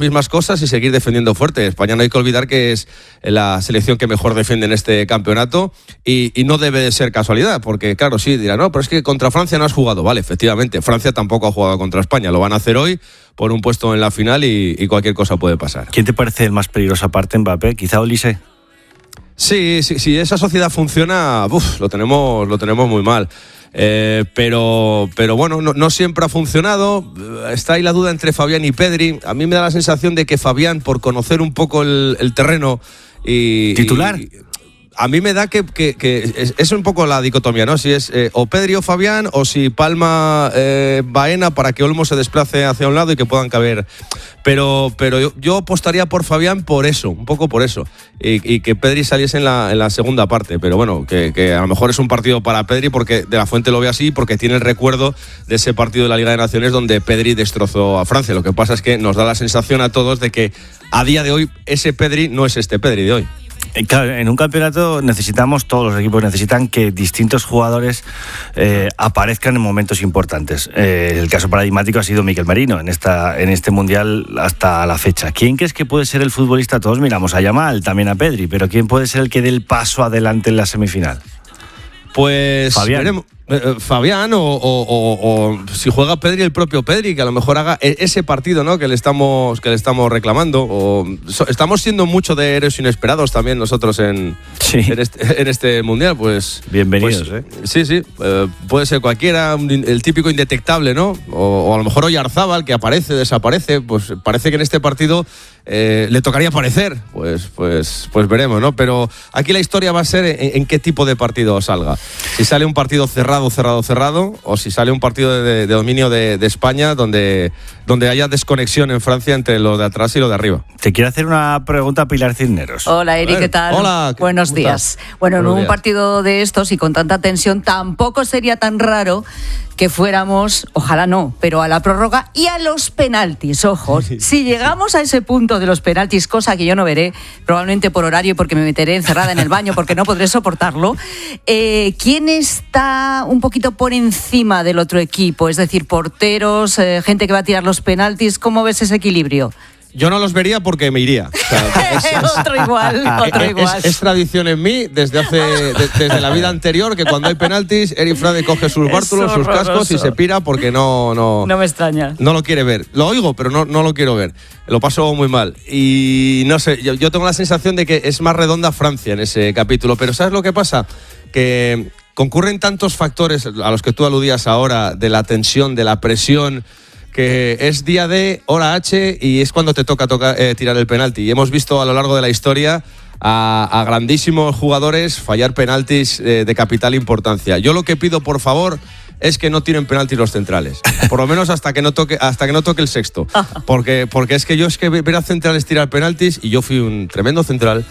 mismas cosas y seguir defendiendo fuerte. España no hay que olvidar que es la selección que mejor defiende en este campeonato y no debe de ser casualidad, porque claro, sí, dirán, no, pero es que contra Francia no has jugado. Vale, efectivamente, Francia tampoco ha jugado contra España, lo van a hacer hoy por un puesto en la final y cualquier cosa puede pasar. ¿Quién te parece el más peligroso aparte, Mbappé? ¿Quizá Olise? Sí, esa sociedad funciona, lo tenemos muy mal. Pero bueno, no siempre ha funcionado. Está ahí la duda entre Fabián y Pedri. A mí me da la sensación de que Fabián, por conocer un poco el terreno y ¿titular? A mí me da que es un poco la dicotomía, ¿no? Si es o Pedri o Fabián, o si Palma Baena, para que Olmo se desplace hacia un lado y que puedan caber. Pero yo apostaría por Fabián por eso, un poco por eso. Y que Pedri saliese en la segunda parte. Pero bueno, que a lo mejor es un partido para Pedri, porque De La Fuente lo ve así, porque tiene el recuerdo de ese partido de la Liga de Naciones donde Pedri destrozó a Francia. Lo que pasa es que nos da la sensación a todos de que a día de hoy ese Pedri no es este Pedri de hoy. Claro, en un campeonato todos los equipos necesitan que distintos jugadores aparezcan en momentos importantes. El caso paradigmático ha sido Mikel Merino en este Mundial hasta la fecha. ¿Quién crees que puede ser el futbolista? Todos miramos a Yamal, también a Pedri, pero ¿quién puede ser el que dé el paso adelante en la semifinal? Pues Fabián. Fabián o si juega Pedri, el propio Pedri, que a lo mejor haga ese partido, ¿no? que le estamos reclamando. Estamos siendo mucho de héroes inesperados también nosotros en este Mundial. Pues bienvenidos, Sí, puede ser cualquiera, el típico indetectable, ¿no? O a lo mejor Oyarzábal, que aparece, desaparece. Pues parece que en este partido le tocaría aparecer. Pues veremos, ¿no? Pero aquí la historia va a ser en qué tipo de partido salga. Si sale un partido cerrado, o si sale un partido de dominio de España donde haya desconexión en Francia entre lo de atrás y lo de arriba. Te quiero hacer una pregunta a Pilar Cisneros. Hola, Eri, ¿qué tal? Hola. Buenos días. Bueno, en un partido de estos y con tanta tensión tampoco sería tan raro que fuéramos, ojalá no, pero a la prórroga y a los penaltis. Ojo, si llegamos a ese punto de los penaltis, cosa que yo no veré, probablemente por horario, porque me meteré encerrada en el baño, porque no podré soportarlo, ¿quién está un poquito por encima del otro equipo? Es decir, porteros, gente que va a tirar los penaltis, ¿cómo ves ese equilibrio? Yo no los vería porque me iría. O sea, otro igual. Es tradición en mí desde la vida anterior que cuando hay penaltis, Eri Frade coge sus bártulos, sus cascos y se pira porque no me extraña. No lo quiere ver. Lo oigo, pero no lo quiero ver. Lo paso muy mal. Y no sé, yo tengo la sensación de que es más redonda Francia en ese capítulo. Pero ¿sabes lo que pasa? Que concurren tantos factores a los que tú aludías ahora, de la tensión, de la presión, que es día D, hora H y es cuando te toca tirar el penalti. Y hemos visto a lo largo de la historia a grandísimos jugadores fallar penaltis de capital importancia. Yo lo que pido, por favor, es que no tiren penaltis los centrales. Por lo menos hasta que no toque el sexto. Porque es que ver a centrales tirar penaltis, y yo fui un tremendo central,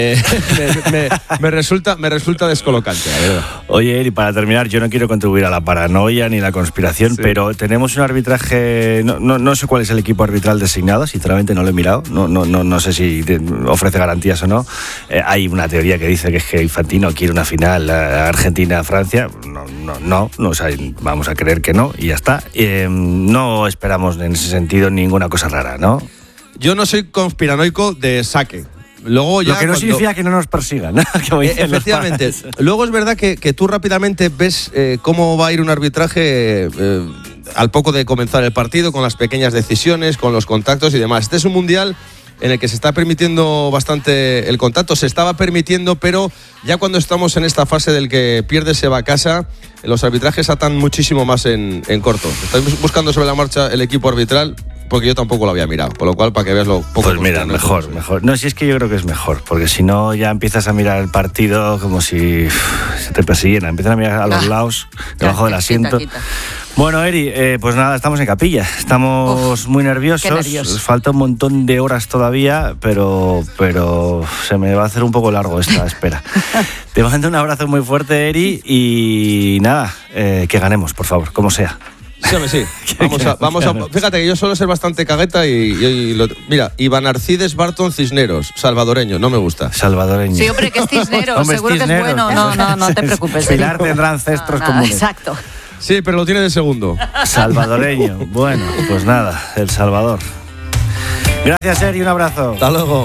me resulta descolocante, la verdad. Oye, Eri, para terminar, yo no quiero contribuir a la paranoia ni la conspiración, pero tenemos un arbitraje, no sé cuál es el equipo arbitral designado, sinceramente no lo he mirado, no sé si ofrece garantías o no. Hay una teoría que dice que es que Infantino quiere una final Argentina-Francia. No, o sea, vamos a creer que no y ya está. No esperamos en ese sentido ninguna cosa rara, ¿no? Yo no soy conspiranoico de saque. Luego ya lo que no significa que no nos persigan. Efectivamente. Luego es verdad que tú rápidamente ves cómo va a ir un arbitraje al poco de comenzar el partido, con las pequeñas decisiones, con los contactos y demás. Este es un mundial en el que se está permitiendo bastante el contacto. Se estaba permitiendo, pero ya cuando estamos en esta fase del que pierde se va a casa, los arbitrajes atan muchísimo más en corto. Estoy buscando sobre la marcha el equipo arbitral, porque yo tampoco lo había mirado, con lo cual para que veas lo poco. Pues mira, mejor. No, si es que yo creo que es mejor, porque si no ya empiezas a mirar el partido como si se te persiguiera. Empiezan a mirar a los lados, debajo del asiento. Quita. Bueno, Eri, pues nada, estamos en capilla. Estamos muy nerviosos. Falta un montón de horas todavía, pero se me va a hacer un poco largo esta espera. Te mando un abrazo muy fuerte, Eri, y nada, que ganemos, por favor, como sea. Sí. Vamos a. Fíjate que yo suelo ser bastante cagueta mira, Iván Arcides Barton Cisneros, salvadoreño, no me gusta. Salvadoreño. Sí, hombre, que es Cisneros, hombre, seguro Cisneros. Que es bueno. No te preocupes. Pilar tendrá ancestros comunes. Exacto. Sí, pero lo tiene de segundo. Salvadoreño. Bueno, pues nada, El Salvador. Gracias, Eri, un abrazo. Hasta luego.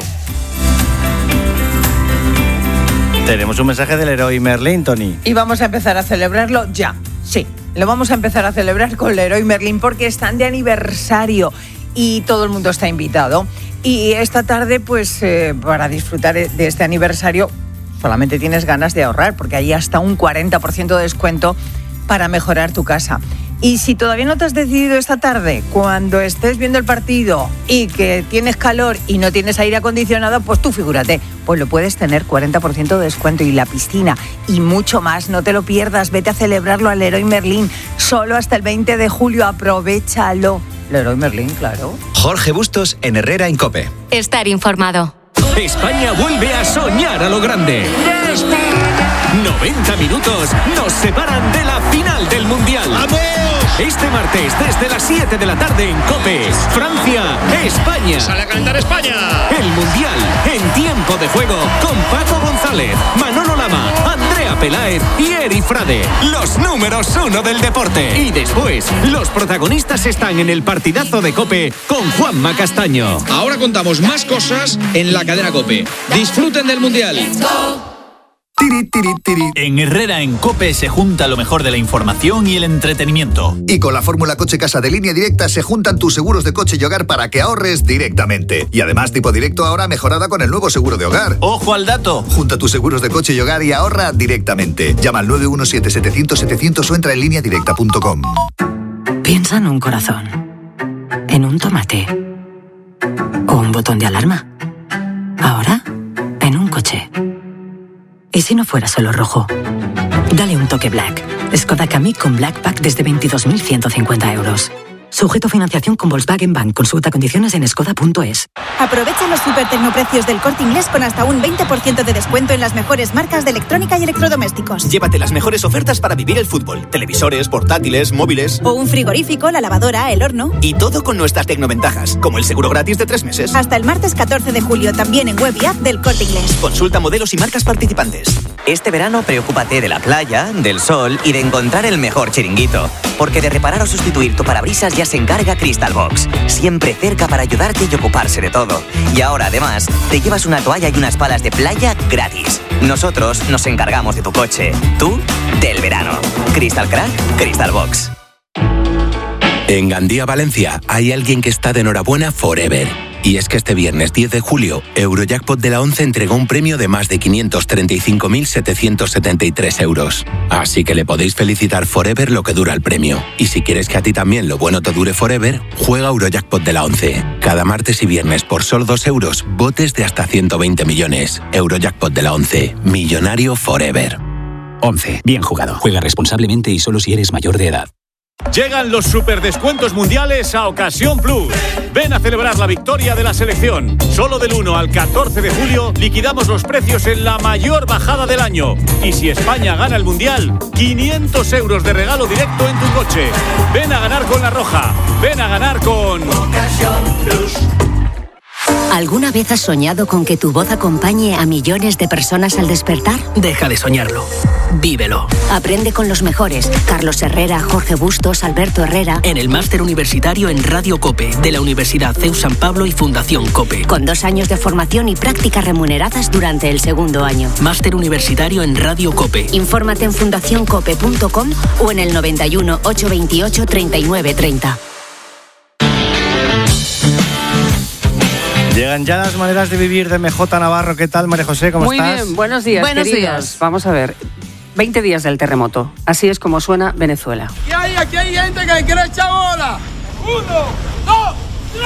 Tenemos un mensaje del Leroy Merlin, Tony. Y vamos a empezar a celebrarlo ya. Sí, lo vamos a empezar a celebrar con Leroy Merlin porque están de aniversario y todo el mundo está invitado. Y esta tarde, pues, para disfrutar de este aniversario, solamente tienes ganas de ahorrar porque hay hasta un 40% de descuento para mejorar tu casa. Y si todavía no te has decidido esta tarde, cuando estés viendo el partido y que tienes calor y no tienes aire acondicionado, pues tú figúrate, pues lo puedes tener 40% de descuento y la piscina y mucho más. No te lo pierdas, vete a celebrarlo al Leroy Merlin, solo hasta el 20 de julio, aprovéchalo. Leroy Merlin, claro. Jorge Bustos en Herrera en COPE. Estar informado. España vuelve a soñar a lo grande. 90 minutos nos separan de la final del Mundial. ¡Vamos! Este martes, desde las 7 de la tarde en COPE, Francia, España. ¡Sale a calentar España! El Mundial en tiempo de juego con Paco González, Manolo Lama, Andrea Peláez y Eri Frade, los números 1 del deporte. Y después, los protagonistas están en el partidazo de COPE con Juanma Castaño. Ahora contamos más cosas en la cadena COPE. Disfruten del Mundial. En Herrera en COPE se junta lo mejor de la información y el entretenimiento. Y con la fórmula Coche Casa de Línea Directa se juntan tus seguros de coche y hogar para que ahorres directamente. Y además Tipo Directo ahora mejorada con el nuevo seguro de hogar. ¡Ojo al dato! Junta tus seguros de coche y hogar y ahorra directamente. Llama al 917-700-700 o entra en lineadirecta.com. Piensa en un corazón, en un tomate o un botón de alarma. Ahora, en un coche. ¿Y si no fuera solo rojo? Dale un toque Black. Skoda Kamiq con Black Pack desde 22.150 euros. Sujeto a financiación con Volkswagen Bank. Consulta condiciones en skoda.es. Aprovecha los super tecnoprecios del Corte Inglés con hasta un 20% de descuento en las mejores marcas de electrónica y electrodomésticos. Llévate las mejores ofertas para vivir el fútbol. Televisores, portátiles, móviles. O un frigorífico, la lavadora, el horno. Y todo con nuestras tecnoventajas, como el seguro gratis de 3 meses. Hasta el martes 14 de julio, también en web y app del Corte Inglés. Consulta modelos y marcas participantes. Este verano preocúpate de la playa, del sol y de encontrar el mejor chiringuito. Porque de reparar o sustituir tu parabrisas ya se encarga Crystal Box. Siempre cerca para ayudarte y ocuparse de todo. Y ahora además te llevas una toalla y unas palas de playa gratis. Nosotros nos encargamos de tu coche. Tú, del verano. Crystal Crack, Crystal Box. En Gandía, Valencia, hay alguien que está de enhorabuena forever. Y es que este viernes 10 de julio, Eurojackpot de la 11 entregó un premio de más de 535.773 euros. Así que le podéis felicitar forever lo que dura el premio. Y si quieres que a ti también lo bueno te dure forever, juega Eurojackpot de la 11. Cada martes y viernes por solo 2 euros, botes de hasta 120 millones. Eurojackpot de la 11. Millonario forever. 11. Bien jugado. Juega responsablemente y solo si eres mayor de edad. Llegan los superdescuentos mundiales a Ocasión Plus. Ven a celebrar la victoria de la selección. Solo del 1 al 14 de julio liquidamos los precios en la mayor bajada del año. Y si España gana el mundial, 500 euros de regalo directo en tu coche. Ven a ganar con La Roja. Ven a ganar con Ocasión Plus. ¿Alguna vez has soñado con que tu voz acompañe a millones de personas al despertar? Deja de soñarlo. Vívelo. Aprende con los mejores. Carlos Herrera, Jorge Bustos, Alberto Herrera. En el máster universitario en Radio COPE, de la Universidad CEU San Pablo y Fundación COPE. Con 2 años de formación y prácticas remuneradas durante el 2º año. Máster universitario en Radio COPE. Infórmate en fundacioncope.com o en el 91 828 3930. Llegan ya las maneras de vivir de MJ Navarro. ¿Qué tal, María José? ¿Cómo estás? Muy bien, buenos días, buenos queridos. días. Vamos a ver, 20 días del terremoto. Así es como suena Venezuela. Aquí hay gente que le quiere echar bola. 1, 2, 3.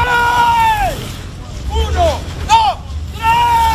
1, 2, 3.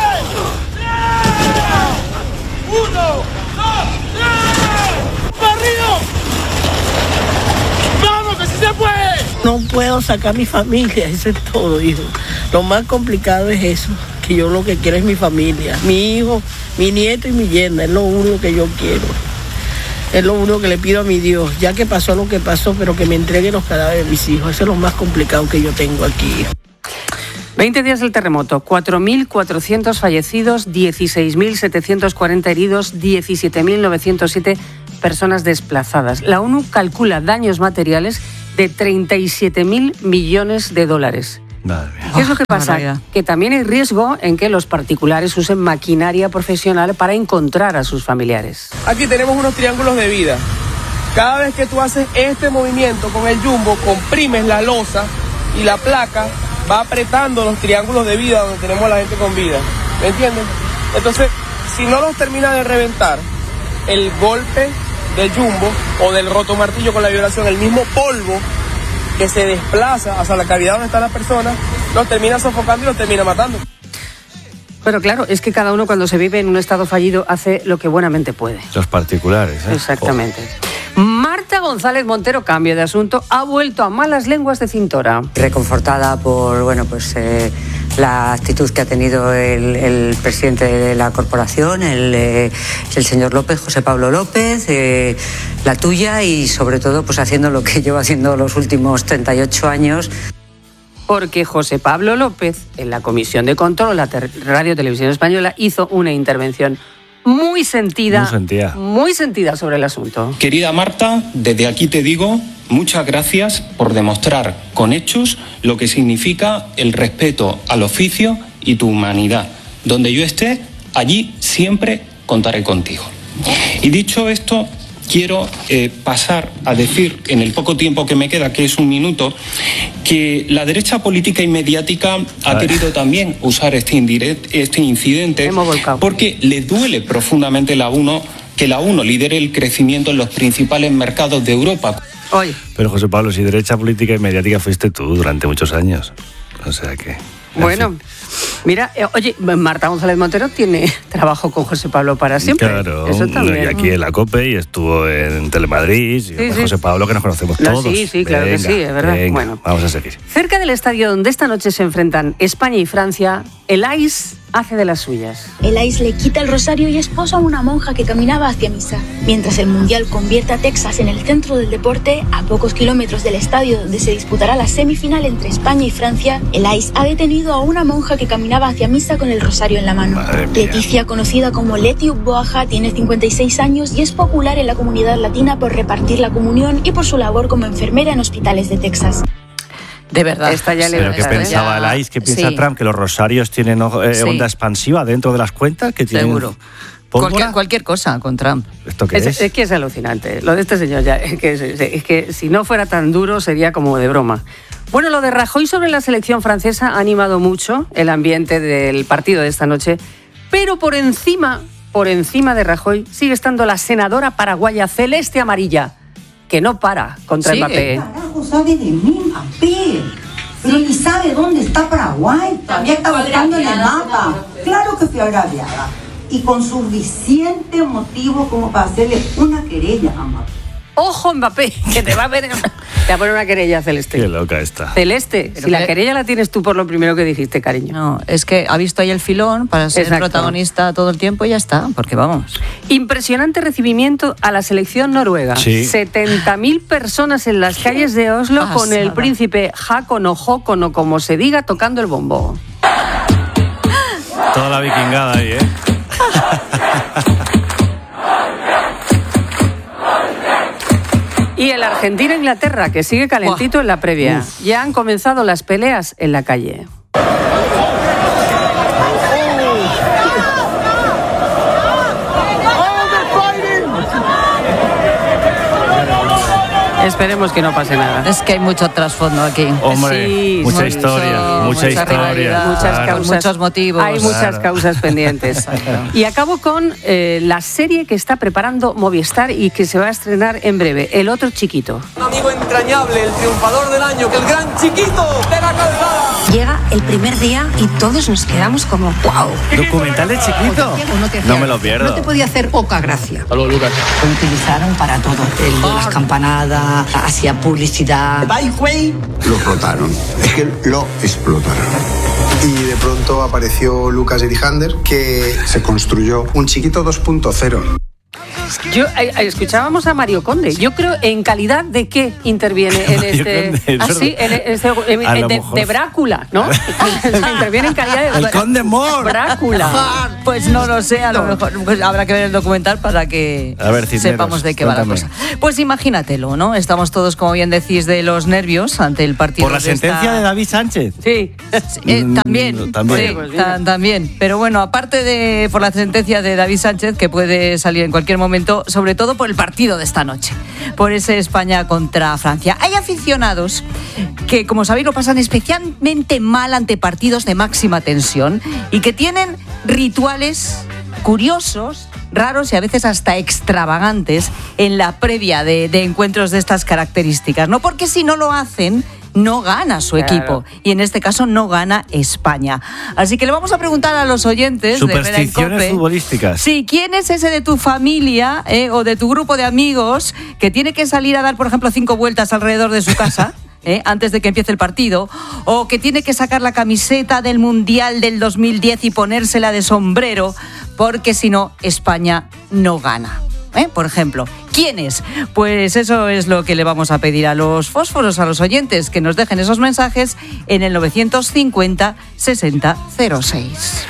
1, 2, 3. ¡Barrido! ¡Vamos, que sí se puede! No puedo sacar a mi familia, eso es todo, hijo. Lo más complicado es eso, que yo lo que quiero es mi familia, mi hijo, mi nieto y mi yerna, es lo único que yo quiero. Es lo único que le pido a mi Dios, ya que pasó lo que pasó, pero que me entregue los cadáveres de mis hijos. Eso es lo más complicado que yo tengo aquí. 20 días del terremoto, 4.400 fallecidos, 16.740 heridos, 17.907 personas desplazadas. La ONU calcula daños materiales de 37.000 millones de dólares. ¿Qué es lo que pasa? Que también hay riesgo en que los particulares usen maquinaria profesional para encontrar a sus familiares. Aquí tenemos unos triángulos de vida. Cada vez que tú haces este movimiento con el jumbo, comprimes la losa y la placa va apretando los triángulos de vida donde tenemos a la gente con vida. ¿Me entienden? Entonces, si no los termina de reventar, el golpe del jumbo o del rotomartillo con la vibración, el mismo polvo que se desplaza hacia la cavidad donde está la persona, los termina sofocando y los termina matando. Pero claro, es que cada uno cuando se vive en un estado fallido hace lo que buenamente puede. Los particulares, ¿eh? Exactamente. Marta González Montero, cambio de asunto, ha vuelto a malas lenguas de Cintora. Reconfortada por, la actitud que ha tenido el presidente de la corporación, el señor López, José Pablo López, la tuya y sobre todo pues haciendo lo que llevo haciendo los últimos 38 años. Porque José Pablo López, en la Comisión de Control, la Radio Televisión Española, hizo una intervención muy sentida sobre el asunto. Querida Marta, desde aquí te digo muchas gracias por demostrar con hechos lo que significa el respeto al oficio y tu humanidad. Donde yo esté, allí siempre contaré contigo. Y dicho esto, quiero pasar a decir, en el poco tiempo que me queda, que es un minuto, que la derecha política y mediática ha querido también usar este incidente porque le duele profundamente que la UNO lidere el crecimiento en los principales mercados de Europa. Oye. Pero José Pablo, si derecha política y mediática fuiste tú durante muchos años. O sea que... Bueno, mira, oye, Marta González Montero tiene trabajo con José Pablo para siempre. Claro, eso también. Y aquí en la COPE y estuvo en Telemadrid. Y José Pablo, que nos conocemos todos. Sí, claro que sí, es verdad. Bueno, vamos a seguir. Cerca del estadio donde esta noche se enfrentan España y Francia, el AIS hace de las suyas. El AIS le quita el rosario y esposa a una monja que caminaba hacia misa. Mientras el Mundial convierte a Texas en el centro del deporte, a pocos kilómetros del estadio donde se disputará la semifinal entre España y Francia, el AIS ha detenido a una monja que caminaba hacia misa con el rosario en la mano. Leticia, conocida como Leti Boaja, tiene 56 años y es popular en la comunidad latina por repartir la comunión y por su labor como enfermera en hospitales de Texas. De verdad. ¿Pero qué pensaba el AIS? ¿Qué piensa Trump? ¿Que los rosarios tienen onda expansiva dentro de las cuentas? Que tienen seguro. Cualquier cosa con Trump. ¿Esto qué es? Es que es alucinante. Lo de este señor ya es que si no fuera tan duro sería como de broma. Bueno, lo de Rajoy sobre la selección francesa ha animado mucho el ambiente del partido de esta noche, pero por encima de Rajoy sigue estando la senadora paraguaya Celeste Amarilla, que no para contra Mbappé. ¿Qué carajo sabe de mí, Mbappé? Pero ni sabe dónde está Paraguay. Todavía está buscando en el mapa. Claro que fui agraviada. Y con suficiente motivo como para hacerle una querella a Mbappé. Ojo, Mbappé, que te va a poner una querella, Celeste. Qué loca está. Celeste, pero si la querella la tienes tú por lo primero que dijiste, cariño. No, es que ha visto ahí el filón para ser protagonista todo el tiempo y ya está, porque vamos. Impresionante recibimiento a la selección noruega. Sí. 70.000 personas en las calles de Oslo con el príncipe Haakon o Håkon o como se diga tocando el bombo. Toda la vikingada ahí, ¿eh? Y el Argentina-Inglaterra, que sigue calentito en la previa. Ya han comenzado las peleas en la calle. Esperemos que no pase nada. Es que hay mucho trasfondo aquí. Hombre, sí, mucha historia. Muchas causas, muchos motivos. Hay muchas causas pendientes. Y acabo con la serie que está preparando Movistar y que se va a estrenar en breve, El otro chiquito. Un amigo entrañable, el triunfador del año, el gran chiquito de la calzada. Llega el primer día y todos nos quedamos como ¡wow! ¿Documental de chiquito? No me lo pierdo. No te podía hacer poca gracia. Hasta luego, Lucas. Lo utilizaron para todo. El de las campanadas, hacía publicidad. Lo explotaron. Es que lo explotaron. Y de pronto apareció Lucas Erihander, que se construyó un chiquito 2.0. Escuchábamos a Mario Conde. Yo creo, ¿en calidad de qué interviene en de Brácula, ¿no? Interviene en calidad de... ¡El Conde Mor! Brácula. Pues no lo sé, a lo mejor pues habrá que ver el documental para que sepamos de qué va la cosa. Pues imagínatelo, ¿no? Estamos todos, como bien decís, de los nervios ante el partido. ¿Por la sentencia de David Sánchez? Sí, también. También. Pero bueno, aparte de por la sentencia de David Sánchez, que puede salir en cualquier momento, sobre todo por el partido de esta noche, por ese España contra Francia. Hay aficionados que, como sabéis, lo pasan especialmente mal ante partidos de máxima tensión y que tienen rituales curiosos, raros y a veces hasta extravagantes en la previa de encuentros de estas características, ¿no? Porque si no lo hacen, no gana su equipo. Y en este caso no gana España. Así que le vamos a preguntar a los oyentes supersticiones futbolísticas. Sí, ¿quién es ese de tu familia o de tu grupo de amigos que tiene que salir a dar, por ejemplo, 5 vueltas alrededor de su casa? Antes de que empiece el partido, o que tiene que sacar la camiseta del Mundial del 2010 y ponérsela de sombrero, porque si no, España no gana. Por ejemplo, ¿quién es? Pues eso es lo que le vamos a pedir a los fósforos, a los oyentes, que nos dejen esos mensajes en el 950 60 06.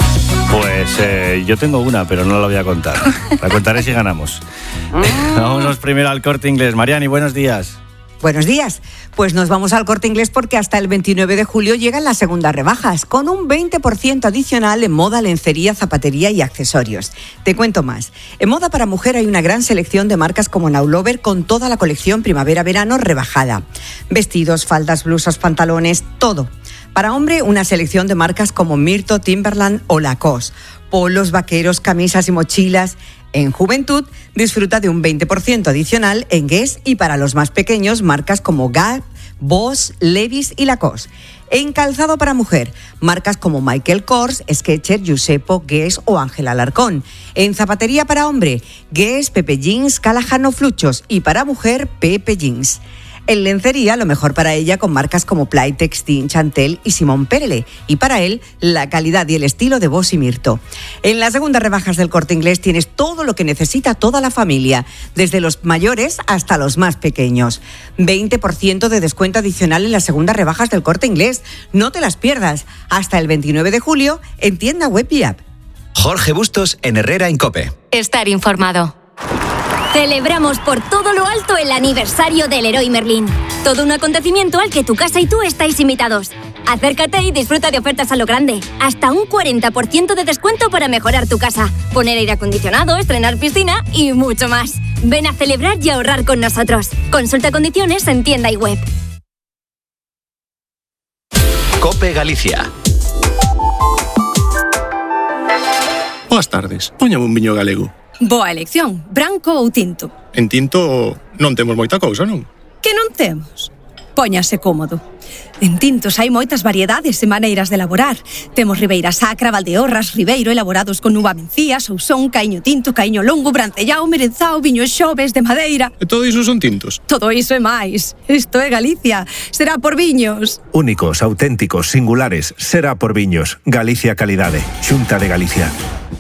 Pues yo tengo una, pero no la voy a contar. La contaré si ganamos. Vámonos primero al Corte Inglés. Mariani, buenos días. Buenos días. Pues nos vamos al Corte Inglés porque hasta el 29 de julio llegan las segundas rebajas, con un 20% adicional en moda, lencería, zapatería y accesorios. Te cuento más. En moda para mujer hay una gran selección de marcas como Now Lover con toda la colección primavera-verano rebajada. Vestidos, faldas, blusas, pantalones, todo. Para hombre, una selección de marcas como Myrto, Timberland o Lacoste. Polos, vaqueros, camisas y mochilas. En juventud, disfruta de un 20% adicional en Guess y para los más pequeños, marcas como Gap, Boss, Levi's y Lacoste. En calzado para mujer, marcas como Michael Kors, Skechers, Giuseppe, Guess o Ángel Alarcón. En zapatería para hombre, Guess, Pepe Jeans, Callahan o Fluchos y para mujer, Pepe Jeans. En lencería, lo mejor para ella con marcas como Playtex, Tin, Chantel y Simón Perele. Y para él, la calidad y el estilo de Boss y Myrto. En las segundas rebajas del Corte Inglés tienes todo lo que necesita toda la familia, desde los mayores hasta los más pequeños. 20% de descuento adicional en las segundas rebajas del Corte Inglés. No te las pierdas. Hasta el 29 de julio en tienda web y app. Jorge Bustos en Herrera en COPE. Estar informado. Celebramos por todo lo alto el aniversario del Leroy Merlin. Todo un acontecimiento al que tu casa y tú estáis invitados. Acércate y disfruta de ofertas a lo grande. Hasta un 40% de descuento para mejorar tu casa, poner aire acondicionado, estrenar piscina y mucho más. Ven a celebrar y ahorrar con nosotros. Consulta condiciones en tienda y web. COPE Galicia. Boas tardes. Póñame un viño galego. Boa elección, branco ou tinto? En tinto non temos moita cousa, non? Que non temos? Póñase cómodo. En tintos hai moitas variedades e maneiras de elaborar. Temos Ribeira Sacra, Valdeorras, Ribeiro, elaborados con uva mencía, Sousón, Caíño Tinto, Caíño Longo, Brancellao, Merenzao, Viños Xoves, de madeira. E todo iso son tintos? Todo iso e máis. Isto é Galicia. Será por viños. Únicos, auténticos, singulares. Será por viños. Galicia Calidade. Xunta de Galicia.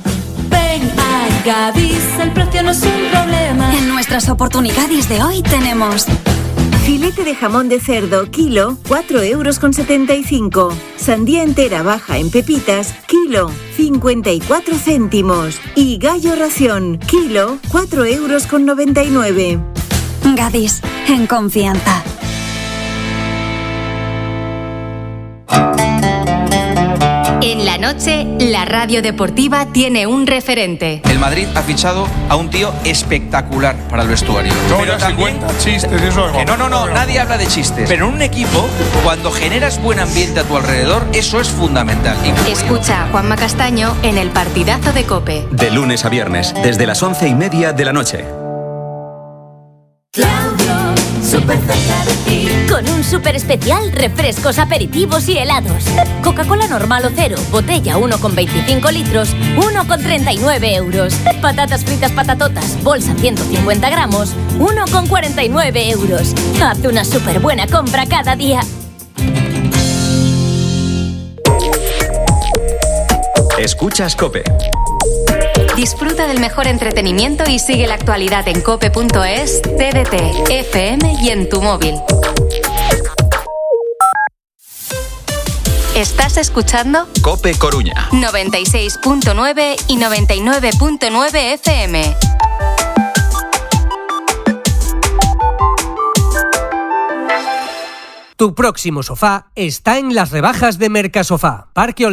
Gadis, el precio no es un problema. En nuestras oportunidades de hoy tenemos filete de jamón de cerdo, kilo, 4,75 €. Sandía entera baja en pepitas, kilo, 54 céntimos. Y gallo ración, kilo, 4,99 €. Gadis, en confianza. En la noche, la radio deportiva tiene un referente. El Madrid ha fichado a un tío espectacular para el vestuario. No, ya se cuenta, chistes, eso es. No, nadie habla de chistes. Pero en un equipo, cuando generas buen ambiente a tu alrededor, eso es fundamental. Escucha a Juanma Castaño en el partidazo de COPE. De lunes a viernes, desde las 11:30 de la noche. Súper cerca de ti. Con un súper especial, refrescos, aperitivos y helados. Coca-Cola normal o cero, botella 1,25 litros, 1,39 €. Patatas fritas patatotas, bolsa 150 gramos, 1,49 €. Haz una súper buena compra cada día. Escuchas COPE. Disfruta del mejor entretenimiento y sigue la actualidad en cope.es, TDT, FM y en tu móvil. ¿Estás escuchando? Cope Coruña. 96.9 y 99.9 FM. Tu próximo sofá está en las rebajas de Mercasofá. Parque